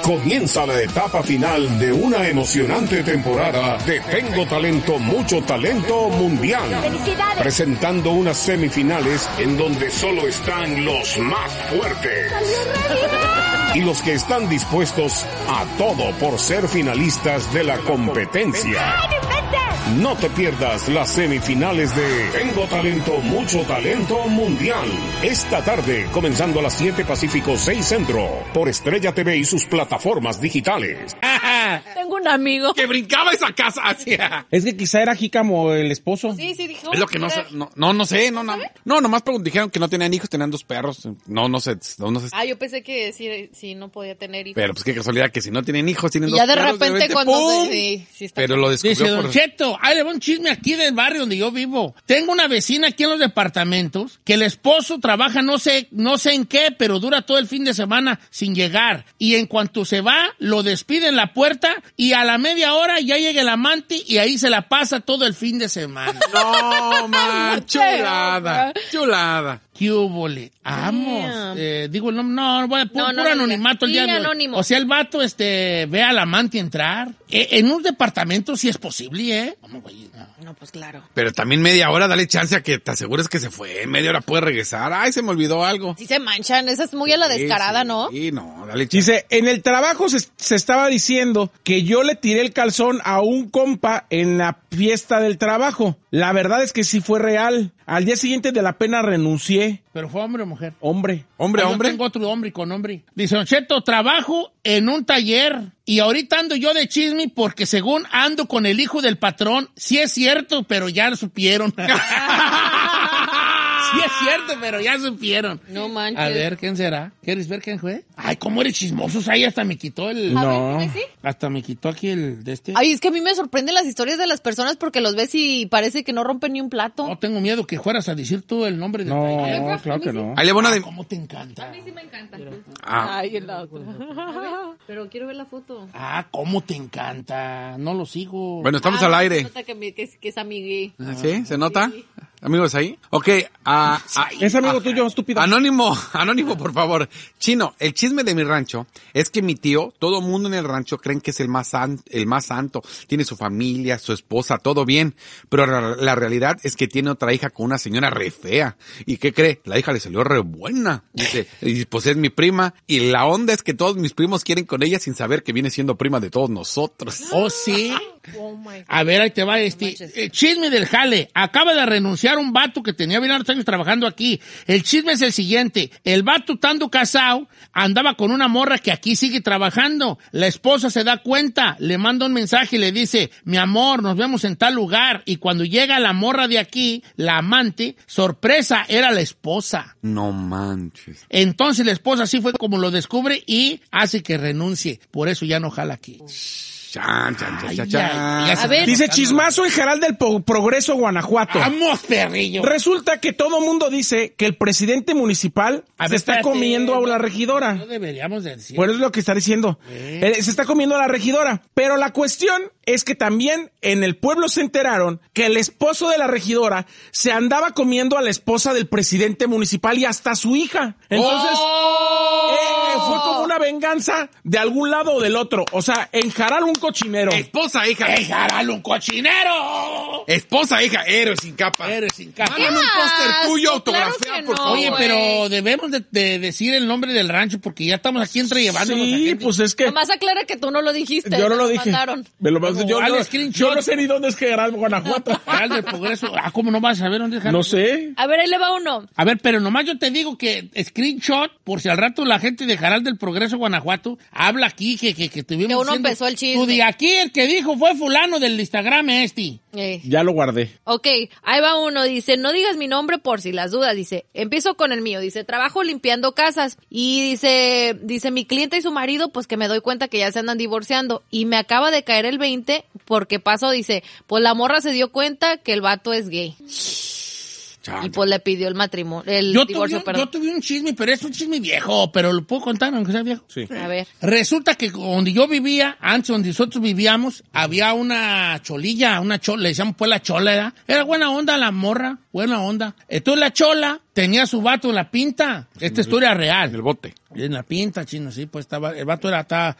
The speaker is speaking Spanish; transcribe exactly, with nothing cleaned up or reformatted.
Comienza la etapa final de una emocionante temporada de Tengo Talento, Mucho Talento Mundial. ¡Felicidades! Presentando unas semifinales en donde solo están los más fuertes. Y los que están dispuestos a todo por ser finalistas de la competencia. No te pierdas las semifinales de Tengo Talento, Mucho Talento Mundial. Esta tarde, comenzando a las siete Pacífico, seis Centro, por Estrella T V y sus plataformas digitales. Tengo un amigo que brincaba esa casa hacia. Es que quizá era Jícamo el esposo. Sí, sí, dijo. Es lo que no sé, no, no, no sé, no, no, no, nomás pregun- dijeron que no tenían hijos, tenían dos perros. No, no sé, no, no sé. Ah, yo pensé que sí, sí no podía tener hijos. Pero pues qué casualidad que si no tienen hijos, tienen Y dos ya de perros. repente, repente, cuando ¡pum! se, sí, sí está. Pero lo descubrió Dice Don por... Cheto, ahí le va un chisme aquí del barrio donde yo vivo. Tengo una vecina aquí en los departamentos que el esposo trabaja no sé, no sé en qué, pero dura todo el fin de semana sin llegar. Y en cuanto se va, lo despide en la puerta y a la media hora ya llega el amante y ahí se la pasa todo el fin de semana. No, man, chulada, chulada. ¿Qué húbole? Amos. Damn. Eh, digo el nombre, no, voy a No, puro no, no, no, anonimato el sí, día. anónimo. O sea, el vato, este, ve al amante entrar. Eh, en un departamento sí es posible, ¿eh? ¿Cómo, güey? No. No, pues claro. Pero también media hora, dale chance a que te asegures que se fue. Media hora puede regresar. Ay, se me olvidó algo. Sí se manchan, esa es muy a la descarada, Sí, ¿no? Sí, no, dale chance. Dice, en el trabajo se, se estaba diciendo que yo le tiré el calzón a un compa en la fiesta del trabajo. La verdad es que sí fue real. Al día siguiente de la pena renuncié. ¿Pero fue hombre o mujer? Hombre. Hombre, Ah, yo hombre. tengo otro hombre con hombre. Dice, Don Cheto, trabajo en un taller y ahorita ando yo de chisme porque según ando con el hijo del patrón. Sí es cierto, pero ya lo supieron. Sí es cierto, pero ya supieron. No manches. A ver, ¿quién será? ¿Quieres ver quién fue? Ay, ¿cómo eres chismosos? Ahí hasta me quitó el... A No. ver, ¿sí? Hasta me quitó aquí el de este. Ay, es que a mí me sorprenden las historias de las personas porque los ves y parece que no rompen ni un plato. No tengo miedo que fueras a decir tú el nombre del No, taller. claro que no. Ahí le va una de... ¿Cómo te encanta? Sí me encanta. Ah, Ay, el otro. Pero quiero ver la foto. Ah, ¿cómo te encanta? No lo sigo. bueno, estamos Ah, al se aire. nota que, me- que es, que es amigue. ¿Sí? ¿Se nota? Amigos ahí. Ok, ah, ah, Es amigo tuyo, estúpido. Anónimo, anónimo, por favor. Chino, el chisme de mi rancho es que mi tío, todo mundo en el rancho creen que es el más san- el más santo. Tiene su familia, su esposa, todo bien. Pero la, la realidad es que tiene otra hija con una señora re fea. ¿Y qué cree? La hija le salió re buena. Dice, y pues es mi prima. Y la onda es que todos mis primos quieren con ella sin saber que viene siendo prima de todos nosotros. ¿Oh, sí? Oh my God. A ver, ahí te va este. manches. Eh, chisme del jale. Acaba de renunciar un vato que tenía bien hartos años trabajando aquí. El chisme es el siguiente. El vato, estando casado, andaba con una morra que aquí sigue trabajando. La esposa se da cuenta, le manda un mensaje y le dice, mi amor, nos vemos en tal lugar. Y cuando llega la morra de aquí, la amante, sorpresa, era la esposa. No manches. Entonces la esposa así fue como lo descubre y hace que renuncie. Por eso ya no jala aquí. Chan, chan, chan, Ay, chan, ay, chan. ya se A ver. Dice chismazo en Jaral del Pro- Progreso, Guanajuato. ¡Vamos, perrillo! Resulta que todo mundo dice que el presidente municipal A se ver, está espérate. comiendo a la No regidora. deberíamos de decir. Bueno, es lo que está diciendo. Eh, se está comiendo a la regidora. Pero la cuestión es que también en el pueblo se enteraron que el esposo de la regidora se andaba comiendo a la esposa del presidente municipal y hasta a su hija. Entonces, ¡Oh! eh, fue como una venganza de algún lado o del otro. O sea, en Jaral un cochinero. Esposa, hija. ¡Déjalo, un cochinero! Esposa, hija, héroe sin capa. Eres sin capa. Mándame un póster asco, tuyo claro autografiado, que por no, favor. Oye, güey. pero debemos de, de decir el nombre del rancho porque ya estamos aquí entrellevándonos a Sí, gente. pues es que Nomás aclara que tú no lo dijiste. yo no lo te dije. mandaron. Me lo mandó- yo, Dale no, screenshot. yo no sé ni dónde es Jaral, Guanajuato. Real del Progreso. Ah, ¿cómo no vas a saber dónde es? No sé. A ver, ahí le va uno. A ver, pero nomás yo te digo que screenshot, por si al rato la gente de Jaral del Progreso, Guanajuato, habla aquí que, que, que tuvimos Que uno diciendo, empezó el chisme. Tú de aquí el que dijo fue fulano del Instagram este. Eh. Ya lo guardé. Ok, ahí va uno, dice, no digas mi nombre por si las dudas, dice, empiezo con el mío, dice, trabajo limpiando casas, y dice, dice, mi cliente y su marido, pues que me doy cuenta que ya se andan divorciando, y me acaba de caer el veinte, porque pasó, dice, pues la morra se dio cuenta que el vato es gay, Chan, y pues le pidió el matrimonio, el Yo tuve, divorcio, un, perdón. yo tuve un chisme, pero es un chisme viejo, pero lo puedo contar aunque sea viejo. Sí. A ver, Resulta que donde yo vivía, antes donde nosotros vivíamos, había una cholilla, una chola, le decíamos pues la chola, ¿verdad? Era buena onda la morra, buena onda. Entonces la chola tenía su vato en la pinta. Esta historia es real. en el bote. En la pinta, chino, sí, pues estaba, el vato era, estaba,